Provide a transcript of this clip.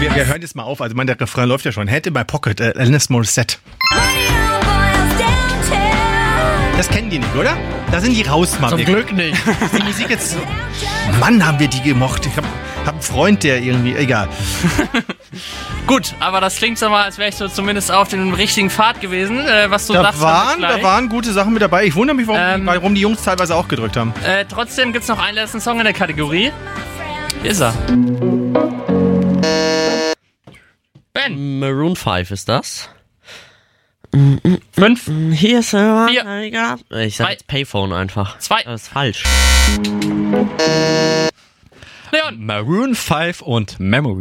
wir hören jetzt mal auf. Also, der Refrain läuft ja schon. Head in my pocket, Alanis Morissette. Das kennen die nicht, oder? Da sind die raus, Mann. Zum Glück nicht. Die Musik jetzt... Mann, haben wir die gemocht. Ich hab einen Freund, der irgendwie... Egal. Gut, aber das klingt so mal, als wäre ich so zumindest auf dem richtigen Pfad gewesen, was du sagst. Da waren gute Sachen mit dabei. Ich wundere mich, warum die Jungs teilweise auch gedrückt haben. Trotzdem gibt's noch einen letzten Song in der Kategorie. Hier ist er. Ben. Maroon 5 ist das? 5. Hier ist 4. Ich sag jetzt Payphone einfach. 2. Das ist falsch. Leon. Maroon 5 und Memory.